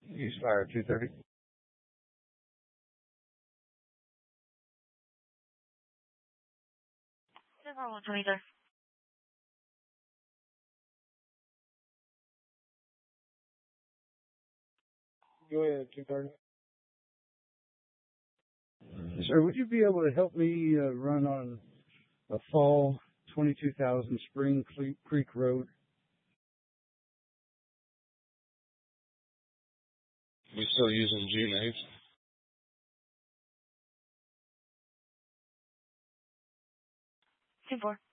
East Fire 230. Silver 120, sir. Go ahead, 230. Sir, would you be able to help me run on a fall 22,000 Spring Creek Road? We still using June 8th? 2-4.